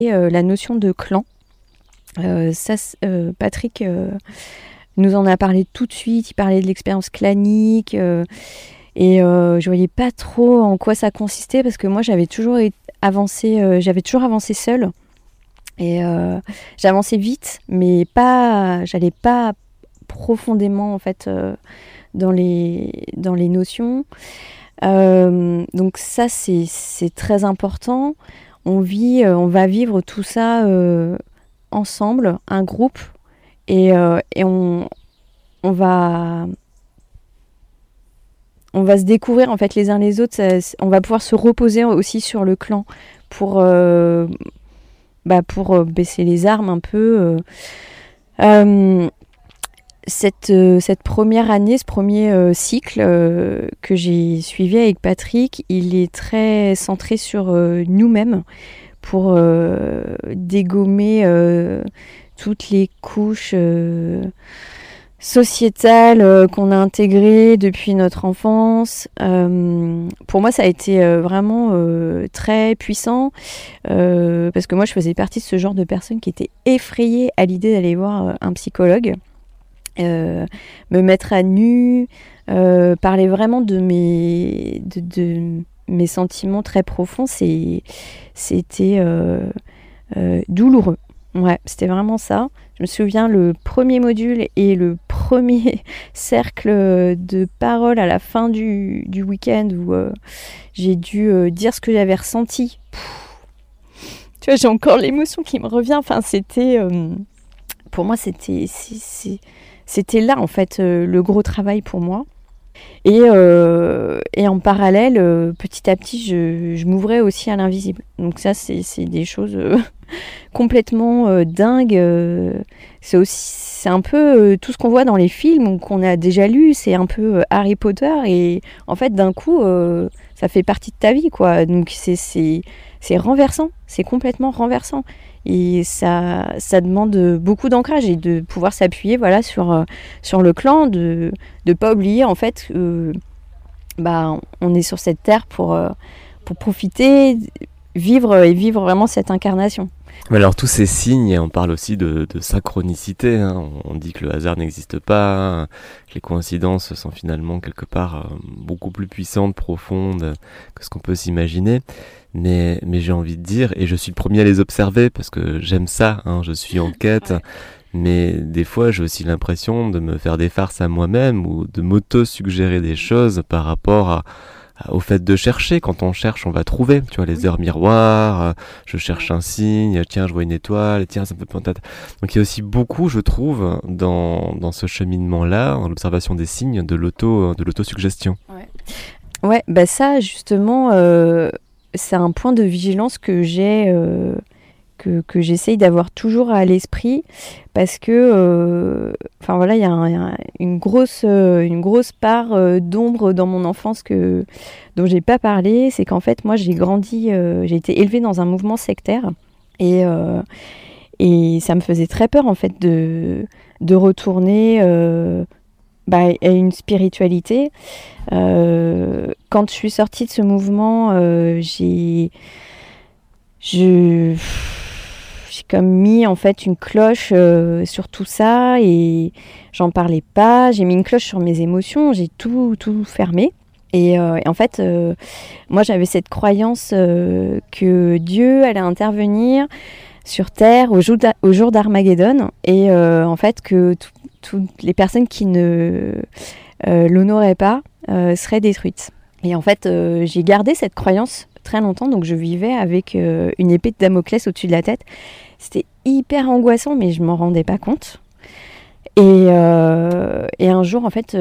La notion de clan. Patrick nous en a parlé tout de suite. Il parlait de l'expérience clanique je voyais pas trop en quoi ça consistait parce que moi j'avais toujours avancé seule et j'avançais vite, mais j'allais pas profondément en fait dans les notions. Donc ça c'est très important. On va vivre tout ça ensemble, un groupe, et on va se découvrir en fait les uns les autres. On va pouvoir se reposer aussi sur le clan pour baisser les armes un peu. Cette première année, ce premier cycle que j'ai suivi avec Patrick, il est très centré sur nous-mêmes pour dégommer toutes les couches sociétales qu'on a intégrées depuis notre enfance. Pour moi, ça a été vraiment très puissant parce que moi, je faisais partie de ce genre de personnes qui étaient effrayées à l'idée d'aller voir un psychologue. Me mettre à nu, parler vraiment de mes sentiments très profonds, c'était douloureux. Ouais, c'était vraiment ça. Je me souviens, le premier module et le premier cercle de parole à la fin du week-end où j'ai dû dire ce que j'avais ressenti. Tu vois, j'ai encore l'émotion qui me revient. Enfin, pour moi, c'était là, en fait, le gros travail pour moi. Et en parallèle, petit à petit, je m'ouvrais aussi à l'invisible. Donc ça, c'est des choses complètement dingues. C'est un peu tout ce qu'on voit dans les films ou qu'on a déjà lu. C'est un peu Harry Potter. Et en fait, d'un coup, ça fait partie de ta vie, quoi. Donc c'est renversant. C'est complètement renversant. Et ça demande beaucoup d'ancrage et de pouvoir s'appuyer sur le clan, de pas oublier en fait on est sur cette terre pour profiter, vivre vraiment cette incarnation. Mais alors tous ces signes, on parle aussi de synchronicité, hein. On dit que le hasard n'existe pas, que les coïncidences sont finalement quelque part beaucoup plus puissantes, profondes que ce qu'on peut s'imaginer. Mais j'ai envie de dire, et je suis le premier à les observer parce que j'aime ça, hein, je suis en quête, mais des fois j'ai aussi l'impression de me faire des farces à moi-même ou de m'auto-suggérer des choses par rapport au fait de chercher. Quand on cherche, on va trouver, tu vois, les heures miroirs, je cherche un signe, tiens, je vois une étoile, tiens, ça me fait penser. Donc il y a aussi beaucoup, je trouve, dans ce cheminement-là, dans l'observation des signes, de l'autosuggestion. Ouais, bah ça, justement, c'est un point de vigilance que j'ai, que j'essaye d'avoir toujours à l'esprit, parce que, il y a une grosse part d'ombre dans mon enfance dont j'ai pas parlé. C'est qu'en fait, moi, j'ai été élevée dans un mouvement sectaire, et ça me faisait très peur, en fait, de retourner à une spiritualité. Quand je suis sortie de ce mouvement, j'ai comme mis en fait une cloche sur tout ça et j'en parlais pas. J'ai mis une cloche sur mes émotions, j'ai tout fermé. Et en fait, moi j'avais cette croyance que Dieu allait intervenir sur Terre au jour d'Armageddon et en fait que toutes les personnes qui ne l'honoraient pas seraient détruites. Et en fait, j'ai gardé cette croyance très longtemps, donc je vivais avec une épée de Damoclès au-dessus de la tête. C'était hyper angoissant, mais je m'en rendais pas compte. Et un jour, en fait,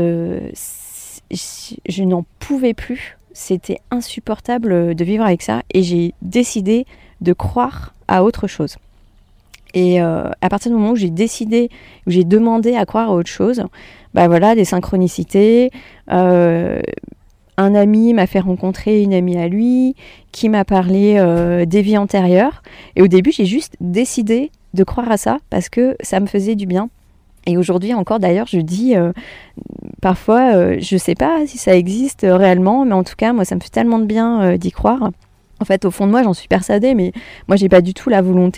je n'en pouvais plus. C'était insupportable de vivre avec ça, et j'ai décidé de croire à autre chose. Et à partir du moment où j'ai demandé à croire à autre chose, des synchronicités. Un ami m'a fait rencontrer une amie à lui qui m'a parlé des vies antérieures. Et au début, j'ai juste décidé de croire à ça parce que ça me faisait du bien. Et aujourd'hui encore, d'ailleurs, je dis parfois, je ne sais pas si ça existe réellement, mais en tout cas, moi, ça me fait tellement de bien d'y croire. En fait, au fond de moi, j'en suis persuadée, mais moi, j'ai pas du tout la volonté